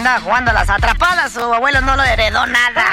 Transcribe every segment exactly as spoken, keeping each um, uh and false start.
andaba jugando a las atrapadas, su abuelo no lo heredó nada.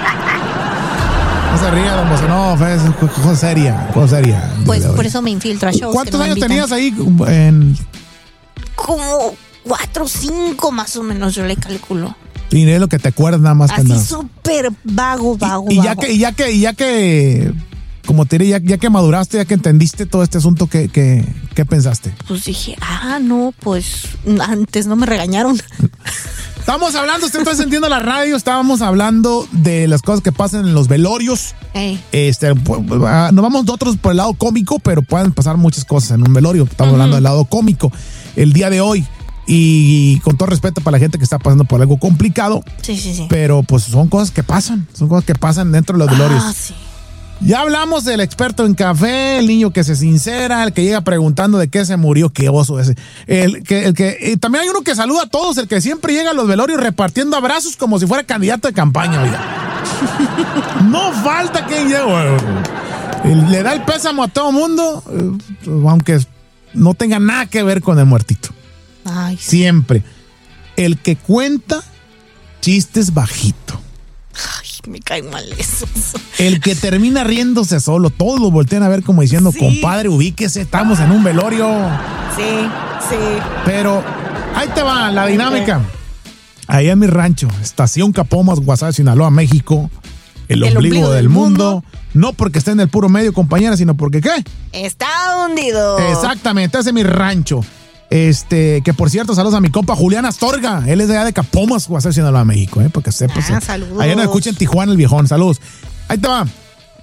No se ría, don Bosco, no, es cosa seria, cosa seria. Pues por eso me infiltro a shows. ¿Cuántos no años invitan. tenías ahí en...? Como cuatro o cinco más o menos, yo le calculo. Y es lo que te acuerdas nada más. Así súper vago, vago, y, y vago. ya que, y ya que, y ya que, como te diré, ya, ya que maduraste, ya que entendiste todo este asunto, ¿qué, qué, qué pensaste? Pues dije, ah, no, pues antes no me regañaron. Estamos hablando, usted está sintiendo la radio, estábamos hablando de las cosas que pasan en los velorios. Ey. Este, pues, nos vamos nosotros por el lado cómico, pero pueden pasar muchas cosas en un velorio. Estamos uh-huh. hablando del lado cómico el día de hoy. Y con todo respeto para la gente que está pasando por algo complicado. Sí, sí, sí. Pero pues son cosas que pasan, son cosas que pasan dentro de los velorios. Ah, sí. Ya hablamos del experto en café, el niño que se sincera, el que llega preguntando de qué se murió, qué oso ese. El que, el que, y también hay uno que saluda a todos, el que siempre llega a los velorios repartiendo abrazos como si fuera candidato de campaña, oiga. No falta quien llegue. Le da el pésamo a todo mundo, aunque no tenga nada que ver con el muertito. Ay, sí. Siempre. El que cuenta chistes bajito. Ay, me cae mal eso. El que termina riéndose solo. Todos lo voltean a ver como diciendo, sí. Compadre, ubíquese, estamos en un velorio. Sí, sí. Pero ahí te va la dinámica. Allá en mi rancho, Estación Capomas, Guasave, Sinaloa, México. El, el ombligo, ombligo del, del mundo. mundo. No porque esté en el puro medio, compañera, sino porque ¿qué? Está hundido. Exactamente, ese es mi rancho. Este, que por cierto, saludos a mi compa Julián Astorga. Él es de allá de Capomas, Guasave, Sinaloa, México, ¿eh? Porque sepas. Ah, saludos. Allá nos escucha en Tijuana, el viejón. Saludos. Ahí te va.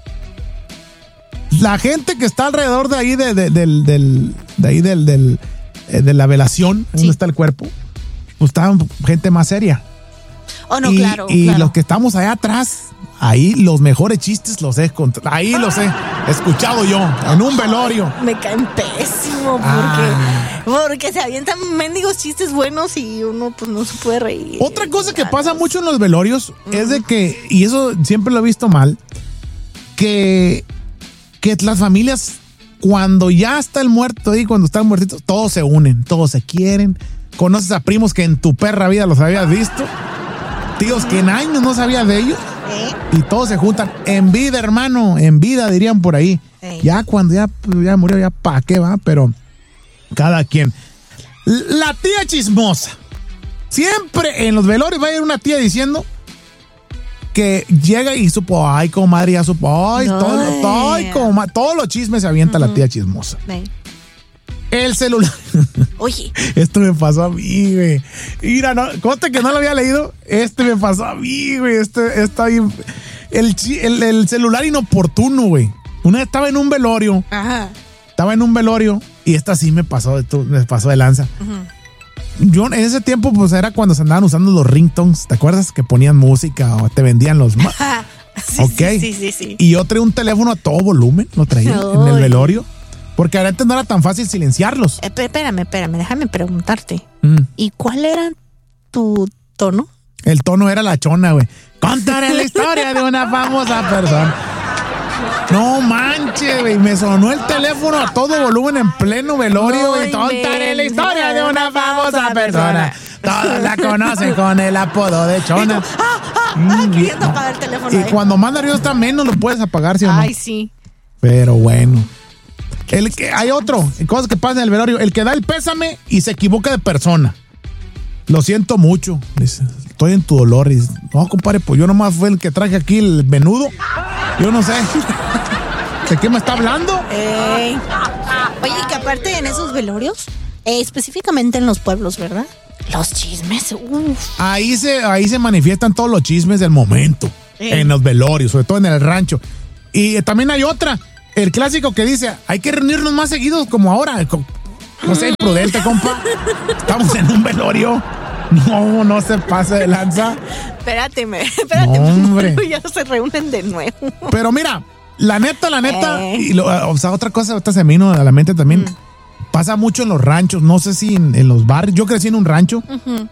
La gente que está alrededor de ahí, de, de, del, del, de ahí del, del, de la velación, sí. Donde está el cuerpo, pues está gente más seria. Oh, no, y, claro. Y claro. los que estamos allá atrás, ahí los mejores chistes los he ahí los he escuchado yo, en un velorio. Me caen pésimo porque, ah. porque se avientan mendigos chistes buenos y uno pues no se puede reír. Otra cosa que pasa mucho en los velorios mm. es de que, y eso siempre lo he visto mal, que, que las familias, cuando ya está el muerto ahí, cuando están muertitos, todos se unen, todos se quieren. Conoces a primos que en tu perra vida los habías visto. Tíos que en años no sabías de ellos. ¿Eh? Y todos se juntan en vida, hermano, en vida dirían por ahí. ¿Eh? Ya cuando ya, ya murió, ya pa' qué va, pero cada quien. La tía chismosa. Siempre en los velorios va a ir una tía diciendo que llega y supo, ay, comadre, ya supo, ay, no, todo, ay, comadre, todos los chismes se avienta uh-huh. la tía chismosa. ¿Eh? El celular. Oye. Esto me pasó a mí, güey. Mira, no, conste que no lo había leído. Este me pasó a mí, güey. Este está bien. El, el, el celular inoportuno, güey. Una vez estaba en un velorio. Ajá. Estaba en un velorio y esta sí me pasó de, me pasó de lanza. Uh-huh. Yo en ese tiempo, pues era cuando se andaban usando los ringtones. ¿Te acuerdas? Que ponían música o te vendían los. Ma- sí, ok. Sí, sí, sí, sí. Y yo traía un teléfono a todo volumen. Lo traía Ay. en el velorio. Porque antes no era tan fácil silenciarlos. Eh, espérame, espérame, déjame preguntarte. Mm. ¿Y cuál era tu tono? El tono era la chona, güey. Contaré la historia de una famosa persona. No manches, güey. Me sonó el teléfono a todo volumen en pleno velorio, güey. Contaré la historia de una famosa persona. Todos la conocen con el apodo de chona. Ah, ah, ah, queriendo apagar el teléfono. Y ahí. cuando más nervioso está, menos lo puedes apagar, ¿sí o no? Ay, sí. Pero bueno. El que, hay otro, cosas que pasan en el velorio, el que da el pésame y se equivoca de persona. Lo siento mucho. Dice, estoy en tu dolor. Y dice, no, compadre, pues yo nomás fue el que traje aquí el menudo. Yo no sé. ¿De qué me está hablando? Ey. Oye, que aparte en esos velorios, eh, específicamente en los pueblos, ¿verdad? Los chismes, uff. Ahí se, ahí se manifiestan todos los chismes del momento. Ey. En los velorios, sobre todo en el rancho. Y eh, también hay otra. El clásico que dice, hay que reunirnos más seguidos como ahora. No sé, imprudente, compa. Estamos en un velorio. No, no se pase de lanza. Espérate, me, espérate. No, hombre. Ya se reúnen de nuevo. Pero mira, la neta, la neta, eh. y lo, o sea, otra cosa, ahorita se me vino a la mente también. Mm. Pasa mucho en los ranchos, no sé si en, en los barrios. Yo crecí en un rancho. Uh-huh.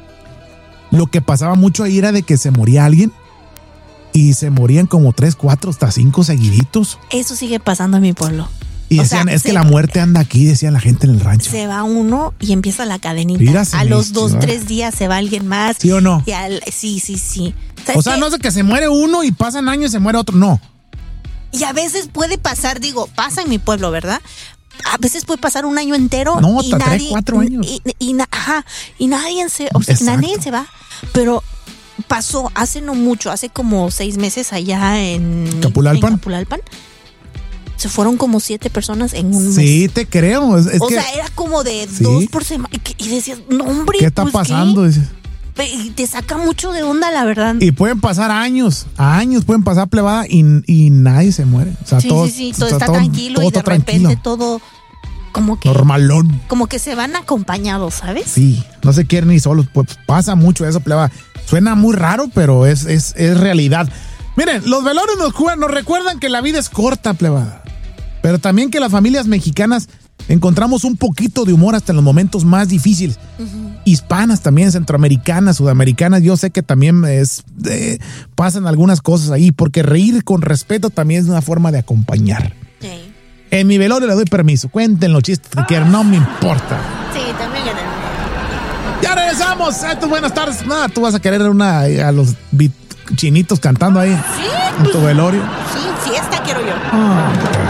Lo que pasaba mucho ahí era de que se moría alguien. Y se morían como tres, cuatro, hasta cinco seguiditos. Eso sigue pasando en mi pueblo. Y O decían, sea, es se- que la muerte anda aquí, decían la gente en el rancho. Se va uno y empieza la cadenita. Mira, se a me los hizo, dos, ¿verdad? tres días se va alguien más. ¿Sí o no? Y al- sí, sí, sí. O sea, no es de que se muere uno y pasan años y se muere otro, no. Y a veces puede pasar, digo, pasa en mi pueblo, ¿verdad? A veces puede pasar un año entero No, y hasta tres, nadie, cuatro años. Y, y na- ajá, y nadie se, o sea, Exacto. nadie se va. Pero pasó hace no mucho, hace como seis meses allá en Capulalpan. en Capulalpan. Se fueron como siete personas en un mes. Sí, te creo. Es, es o que, sea, era como de Sí. dos por semana. Y, y decías, no, hombre, ¿qué está pues, pasando? Dices. ¿qué? Y te saca mucho de onda, la verdad. Y pueden pasar años, años pueden pasar plebada y, y nadie se muere. O sea, sí, todo, sí, sí, todo está tranquilo todo y de está repente tranquilo. todo como que Normalón. como que se van acompañados, ¿sabes? Sí, no se quieren ni solos. Pues pasa mucho eso, plebada. Suena muy raro, pero es, es, es realidad. Miren, los velorios nos, ju- nos recuerdan que la vida es corta, plebada. Pero también que las familias mexicanas encontramos un poquito de humor hasta en los momentos más difíciles. Uh-huh. Hispanas también, centroamericanas, sudamericanas, yo sé que también es, eh, pasan algunas cosas ahí, porque reír con respeto también es una forma de acompañar. Sí. En mi velorio le doy permiso, cuenten los chistes que quieran, no me importa. Sí, también que también. Ya regresamos, a tus buenas tardes. Nada, tú vas a querer una a los bit- chinitos cantando ahí Sí, en tu velorio. sí, fiesta quiero yo. Ah.